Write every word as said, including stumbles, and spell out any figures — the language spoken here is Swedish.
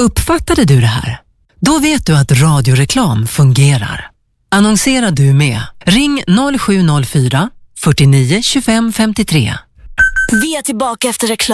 Uppfattade du det här? Då vet du att radioreklam fungerar. Annonsera du med. Ring noll sju noll fyra, fyrtionio, tjugofem femtiotre. Vi är tillbaka efter reklam.